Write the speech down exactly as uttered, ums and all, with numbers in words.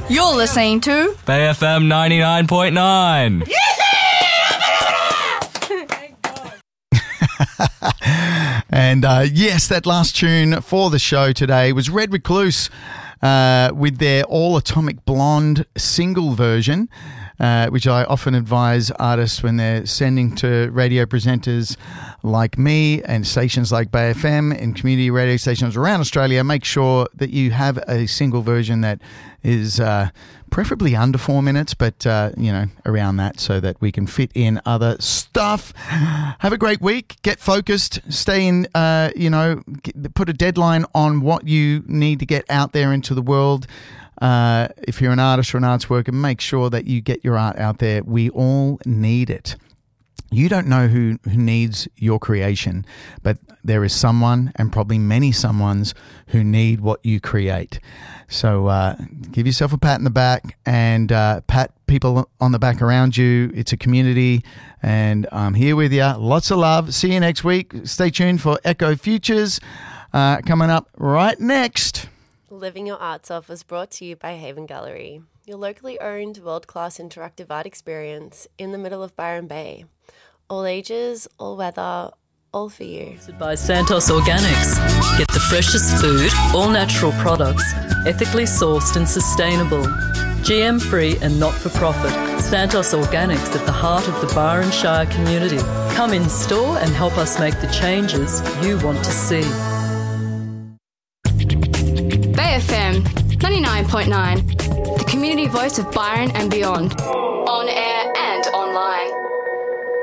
You're listening to Bay F M ninety-nine point nine. And uh, yes, that last tune for the show today was Red Recluse uh, with their All Atomic Blonde single version, uh, which I often advise artists when they're sending to radio presenters like me and stations like Bay F M and community radio stations around Australia. Make sure that you have a single version that is uh, preferably under four minutes, but, uh, you know, around that so that we can fit in other stuff. Have a great week. Get focused. Stay in, uh, you know, get, put a deadline on what you need to get out there into the world. Uh, if you're an artist or an arts worker, make sure that you get your art out there. We all need it. You don't know who, who needs your creation, but there is someone, and probably many someones, who need what you create. So uh, give yourself a pat in the back and uh, pat people on the back around you. It's a community, and I'm here with you. Lots of love. See you next week. Stay tuned for Echo Futures uh, coming up right next. Living Your Arts Off was brought to you by Haven Gallery, your locally owned world-class interactive art experience in the middle of Byron Bay. All ages, all weather, all for you. By Santos Organics. Get the freshest food, all natural products, ethically sourced and sustainable. G M-free and not-for-profit. Santos Organics at the heart of the Byron Shire community. Come in store and help us make the changes you want to see. Bay F M ninety-nine point nine, the community voice of Byron and beyond. On air and